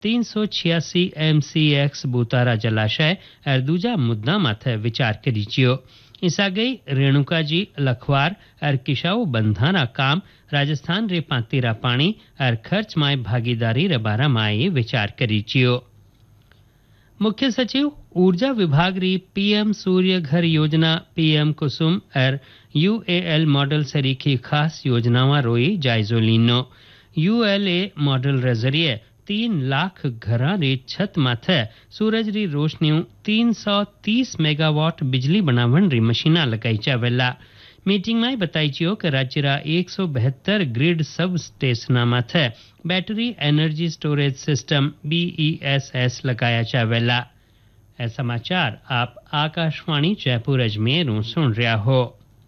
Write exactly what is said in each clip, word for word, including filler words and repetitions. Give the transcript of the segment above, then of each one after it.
तीन सौ छियासी एम सी एक्स बूतारा जलाशय और दूजा मुद्दा माथे विचार करीचियो। इसा गई रेणुका जी लखवार और किशाऊ बंधारा काम राजस्थान रे पातीरा पानी और खर्च माय भागीदारी रे बारा माय विचार करीचियो। मुख्य सचिव ऊर्जा विभाग री पीएम सूर्य घर योजना पीएम कुसुम और यूएएल मॉडल सरीखी खास योजनावां रोई जायजो लीनो। यूएलए मॉडल रे जरिए तीन लाख घरां री छत माथे सूरज री रोशनी तीन सौ तीस मेगावाट बिजली बनावण री मशीना लगाई जावेला। मीटिंग में बताई चियो कि राज्य रा एक सौ बहत्तर ग्रिड सब स्टेशना माथे battery energy storage system BESS लगाया जावेला। ए समाचार आप आकाशवाणी जयपुर अजमेर सुन रहा हो।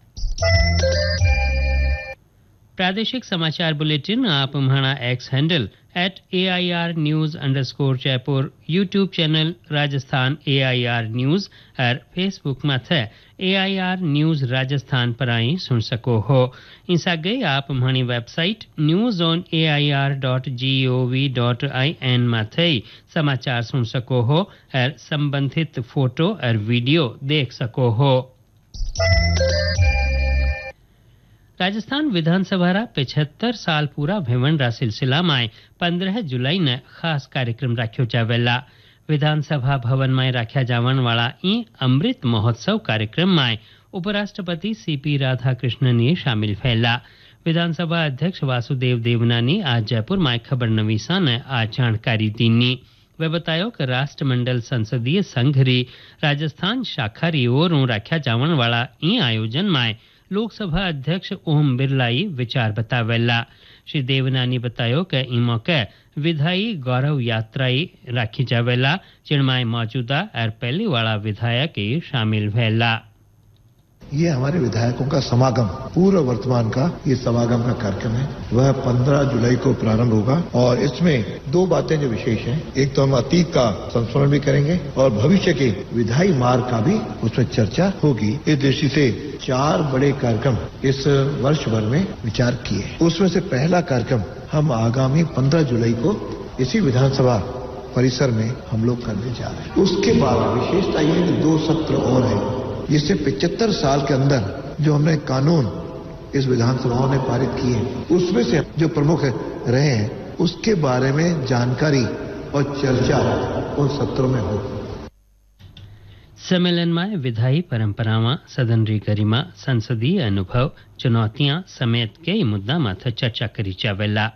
प्रादेशिक समाचार बुलेटिन आप हमारा x handle at A I R news underscore Jaipur, YouTube channel Rajasthan A I R news और फेसबुक माथे ए आई आर न्यूज राजस्थान पर आई सुन सको हो। इंसा गई आप हमारी website news on A I R dot G O V dot I N माथे समाचार सुन सको हो और संबंधित फोटो और वीडियो देख सको हो। राजस्थान विधानसभा रा पिछहत्तर साल पूरा भेवण रा सिलसिला में पंद्रह जुलाई ने खास कार्यक्रम राख्यो जावेला। विधानसभा भवन में राख्या जावन वाला ई अमृत महोत्सव कार्यक्रम में उपराष्ट्रपति सीपी राधाकृष्णन ने शामिल फैला। विधानसभा अध्यक्ष वासुदेव देवनानी आज जयपुर में खबर नवीसा ने आज जानकारी दीनी। वे बतायो कि राष्ट्रमंडल संसदीय संघ री राजस्थान शाखा री ओर राख्या जावन वाला ई आयोजन में लोकसभा अध्यक्ष ओम बिरलाई विचार बतावेला। श्री देवनानी बतायो कि ई मौके विधायी गौरव यात्राई राखी जावेला, जिनमें मौजूदा और पहले वाला विधायक शामिल वेला। ये हमारे विधायकों का समागम, पूर्व वर्तमान का ये समागम का कार्यक्रम है। वह पंद्रह जुलाई को प्रारंभ होगा और इसमें दो बातें जो विशेष हैं, एक तो हम अतीत का संस्मरण भी करेंगे और भविष्य के विधायी मार्ग का भी उसमें चर्चा होगी। इस दृष्टि से चार बड़े कार्यक्रम इस वर्ष भर में विचार किए। उसमें से पहला कार्यक्रम हम आगामी पंद्रह जुलाई को इसी विधानसभा परिसर में हम लोग करने जा रहे हैं। उसके बाद विशेषता ये है कि दो सत्र और है, जिससे पिचहत्तर साल के अंदर जो हमने कानून इस विधानसभाओं ने पारित किए उसमें से जो प्रमुख रहे हैं उसके बारे में जानकारी और चर्चा उन सत्रों में हो। सम्मेलन में विधायी परंपरावां, सदन री गरिमा, संसदीय अनुभव, चुनौतियां समेत कई मुद्दा माथे चर्चा करी जावेला।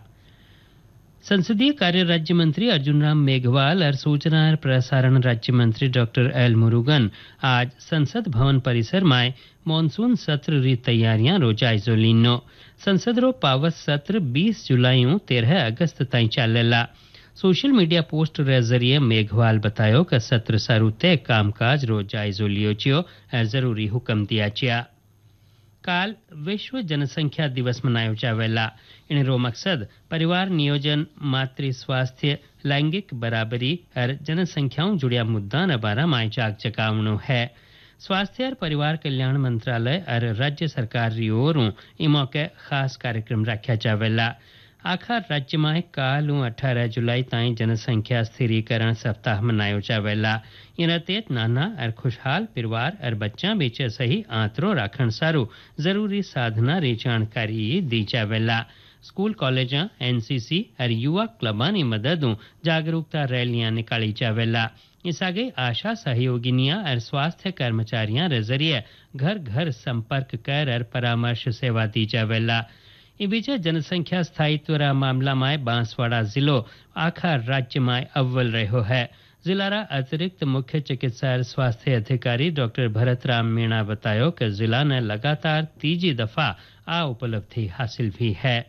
संसदीय कार्य राज्य मंत्री अर्जुन राम मेघवाल और सूचना और प्रसारण राज्य मंत्री डॉक्टर एल मुरुगन आज संसद भवन परिसर में मानसून सत्र री तैयारियां रो जायजो लीनो। संसद रो पावत सत्र बीस जुलाई तेरह अगस्त ताईं चालेला। सोशल मीडिया पोस्ट रे जरिए मेघवाल बतायो कि सत्र शुरू ते कामकाज रो जायजो लियो चियो और जरूरी हुक्म दिया चिया। काल विश्व जनसंख्या दिवस मनायो जावेला। इन रो मकसद परिवार नियोजन, मातृ स्वास्थ्य, लैंगिक बराबरी और जनसंख्याओं जुड़िया मुद्दा न बारा माय जाग जगावनो है। स्वास्थ्य और परिवार कल्याण मंत्रालय और राज्य सरकार री ओरों ई मौके खास कार्यक्रम रखा जावेला। आखिर राज्य में काल अठारह जुलाई ताईं जनसंख्या स्थिरीकरण सप्ताह मनायो जावेला। इन तेत नाना और खुशहाल परिवार और बच्चा बीच सही आंतरो राखण सारू जरूरी साधना री जानकारी दी जावेला। स्कूल, कॉलेजा, एनसीसी और युवा क्लबां नी मददों जागरूकता रैलियां निकाली जावेला। इस आगे आशा सहयोगिनियां और स्वास्थ्य कर्मचारियां रे जरिए घर घर संपर्क कर और परामर्श सेवा दी जावेला। इ बीच जनसंख्या स्थायित्व रा मामला में बांसवाड़ा जिलो आखिर राज्य में अव्वल रहो है। जिला रा अतिरिक्त मुख्य चिकित्सा और स्वास्थ्य अधिकारी डॉक्टर भरत राम मीणा बतायो कि जिला ने लगातार तीजी दफा आ उपलब्धि हासिल भी है।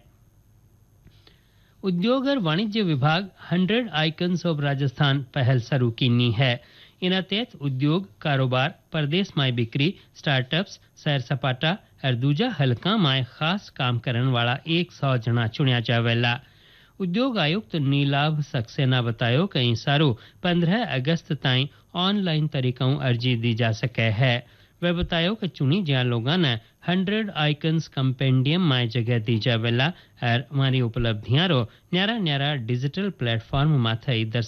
उद्योग और वाणिज्य विभाग हंड्रेड आइकन्स ऑफ राजस्थान पहल शुरू कीनी है। इन तहत उद्योग, कारोबार, परदेश में बिक्री, स्टार्टअप्स, सैर सपाटा और दूजा हलका में खास काम करने वाला एक सौ जना चुनिया जावेला। उद्योग आयुक्त नीलाभ सक्सेना बतायो कि सारू पंद्रह अगस्त ताईं ऑनलाइन तरीकों अर्जी दी जा सके है। वे बतायो कि चुनी ज्या लोगों ने हंड्रेड आइकन्स कंपेंडियम माय जगह दी जावेला और हमारी उपलब्धियां रो न्यारा न्यारा डिजिटल प्लेटफॉर्म माथे